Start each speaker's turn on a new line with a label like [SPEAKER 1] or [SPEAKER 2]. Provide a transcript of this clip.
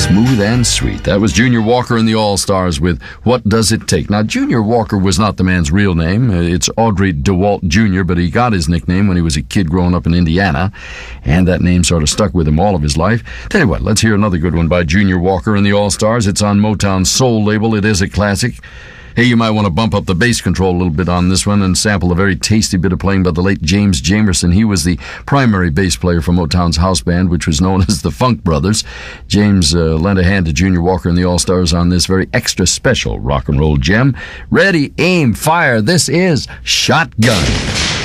[SPEAKER 1] Smooth and sweet. That was Junior Walker and the All-Stars with What Does It Take? Now, Junior Walker was not the man's real name. It's Audrey DeWalt Jr., but he got his nickname when he was a kid growing up in Indiana, and that name sort of stuck with him all of his life. Tell you what, let's hear another good one by Junior Walker and the All-Stars. It's on Motown's Soul label. It is a classic. Hey, you might want to bump up the bass control a little bit on this one and sample a very tasty bit of playing by the late James Jamerson. He was the primary bass player for Motown's house band, which was known as the Funk Brothers. James lent a hand to Junior Walker and the All-Stars on this very extra special rock and roll gem. Ready, aim, fire. This is Shotgun.